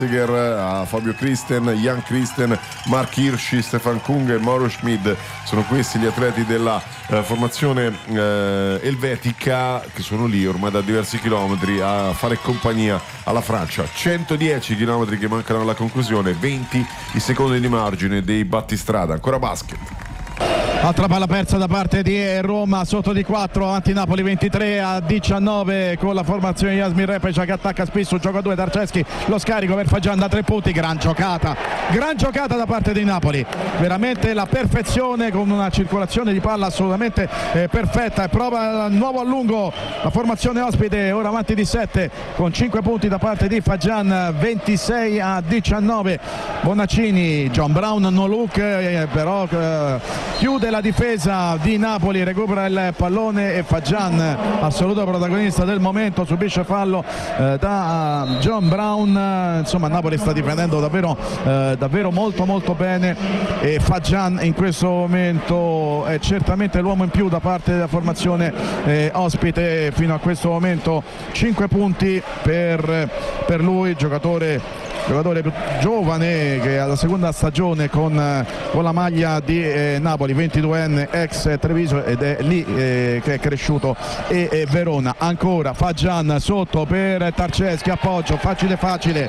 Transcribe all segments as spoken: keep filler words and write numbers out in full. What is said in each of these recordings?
a Fabio Christen, Jan Christen, Mark Hirschi, Stefan Kung e Mauro Schmid. Sono questi gli atleti della eh, formazione eh, elvetica, che sono lì ormai da diversi chilometri a fare compagnia alla Francia. centodieci chilometri che mancano alla conclusione, venti i secondi di margine dei battistrada. Ancora basket. Altra palla persa da parte di Roma, sotto di quattro, avanti Napoli ventitré a diciannove con la formazione di Jasmin Repeša che attacca spesso, gioca a due, Tarceschi, lo scarico per Fagian da tre punti, gran giocata, gran giocata da parte di Napoli, veramente la perfezione con una circolazione di palla assolutamente eh, perfetta, e prova il nuovo allungo la formazione ospite, ora avanti di sette con cinque punti da parte di Fagian, ventisei a diciannove. Bonaccini, John Brown no look, eh, però eh, chiude la difesa di Napoli, recupera il pallone e Fagian, assoluto protagonista del momento, subisce fallo eh, da John Brown. Insomma, Napoli sta difendendo davvero, eh, davvero molto molto bene, e Fagian in questo momento è certamente l'uomo in più da parte della formazione eh, ospite fino a questo momento. Cinque punti per, per lui, giocatore giocatore giovane che ha la seconda stagione con, con la maglia di eh, Napoli, ventiduenne, ex Treviso, ed è lì eh, che è cresciuto, e, e Verona. Ancora Fagian sotto per Tarceschi, appoggio facile facile,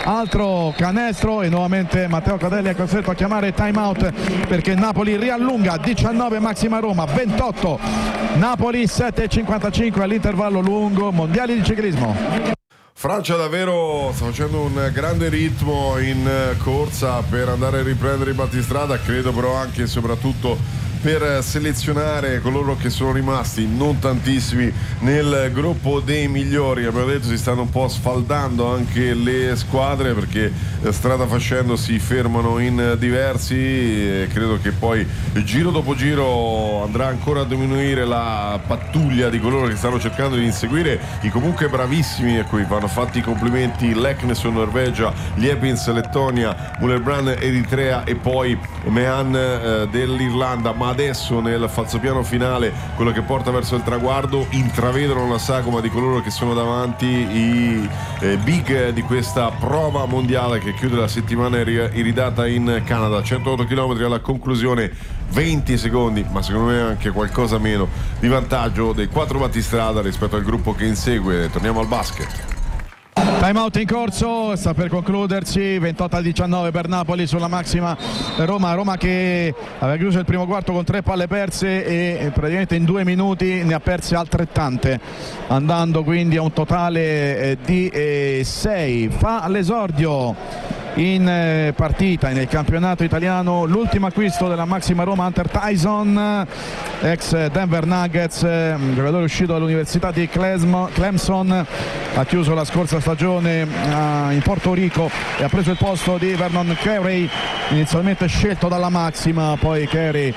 altro canestro, e nuovamente Matteo Cadelli è costretto a chiamare time out perché Napoli riallunga. Diciannove Maxima Roma, ventotto Napoli, sette e cinquantacinque all'intervallo lungo. Mondiali di ciclismo. Francia davvero sta facendo un grande ritmo in corsa per andare a riprendere i battistrada, credo però anche e soprattutto per selezionare coloro che sono rimasti, non tantissimi, nel gruppo dei migliori. Abbiamo detto si stanno un po' sfaldando anche le squadre, perché strada facendo si fermano in diversi, e credo che poi giro dopo giro andrà ancora a diminuire la pattuglia di coloro che stanno cercando di inseguire i comunque bravissimi, a cui vanno fatti i complimenti: Leknesson Norvegia, Liepins Lettonia, Mullerbrand Eritrea e poi Mehan eh, dell'Irlanda. Ma adesso nel falsopiano finale, quello che porta verso il traguardo, intravedono la sagoma di coloro che sono davanti, i eh, big di questa prova mondiale che chiude la settimana iridata in Canada. centootto chilometri alla conclusione, venti secondi, ma secondo me anche qualcosa meno di vantaggio dei quattro battistrada rispetto al gruppo che insegue. Torniamo al basket. Time out in corso, sta per concludersi, ventotto a diciannove per Napoli sulla Maxima Roma. Roma che aveva chiuso il primo quarto con tre palle perse e praticamente in due minuti ne ha perse altrettante, andando quindi a un totale di sei. Fa l'esordio in partita nel campionato italiano l'ultimo acquisto della Maxima Roma, Hunter Tyson, ex Denver Nuggets, un giocatore uscito dall'università di Clemson, ha chiuso la scorsa stagione in Porto Rico e ha preso il posto di Vernon Carey, inizialmente scelto dalla Maxima, poi Carey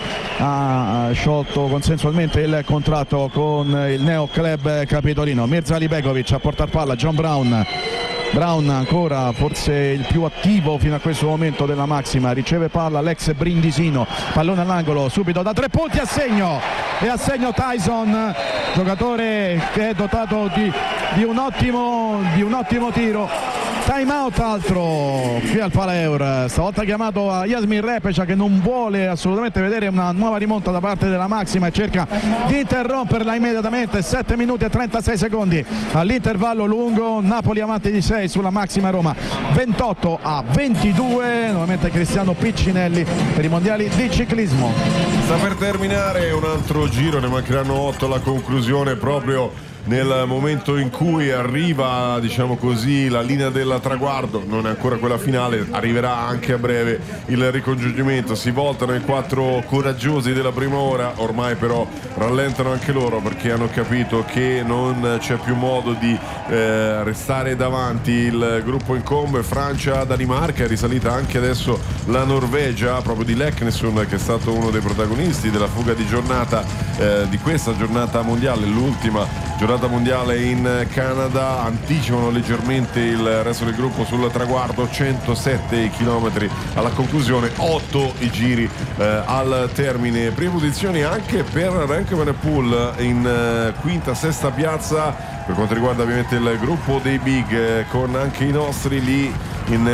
ha sciolto consensualmente il contratto con il neo club capitolino. Mirza Alibegovic a portar palla, John Brown Brown ancora forse il più attivo fino a questo momento della Maxima, riceve palla l'ex brindisino, pallone all'angolo, subito da tre punti, a segno, e a segno Tyson, giocatore che è dotato di, di, un, ottimo, di un ottimo tiro. Time out altro qui al Paleur, stavolta chiamato a Jasmin Repeša che non vuole assolutamente vedere una nuova rimonta da parte della Maxima e cerca di interromperla immediatamente. Sette minuti e trentasei secondi all'intervallo lungo, Napoli avanti di sei sulla Maxima Roma, ventotto a ventidue. Nuovamente Cristiano Piccinelli per i mondiali di ciclismo. Sta per terminare un altro giro, ne mancheranno otto alla conclusione, proprio nel momento in cui arriva, diciamo così, la linea del traguardo. Non è ancora quella finale, arriverà anche a breve il ricongiungimento. Si voltano i quattro coraggiosi della prima ora, ormai però rallentano anche loro perché hanno capito che non c'è più modo di eh, restare davanti. Il gruppo incombe: Francia, Danimarca, è risalita anche adesso la Norvegia, proprio di Leknesson, che è stato uno dei protagonisti della fuga di giornata eh, di questa giornata mondiale, l'ultima giornata mondiale in Canada. Anticipano leggermente il resto del gruppo sul traguardo, centosette chilometri alla conclusione, otto i giri eh, al termine. Prime posizioni anche per Renko Evenepoel in eh, quinta, sesta piazza per quanto riguarda ovviamente il gruppo dei big, eh, con anche i nostri lì in